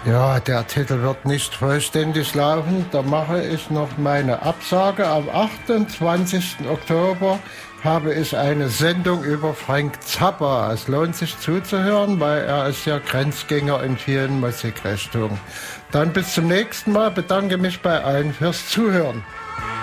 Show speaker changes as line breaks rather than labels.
Ja, der Titel wird nicht vollständig laufen. Da mache ich noch meine Absage. Am 28. Oktober habe ich eine Sendung über Frank Zappa. Es lohnt sich zuzuhören, weil er ist ja Grenzgänger in vielen Musikrichtungen. Dann bis zum nächsten Mal. Bedanke mich bei allen fürs Zuhören.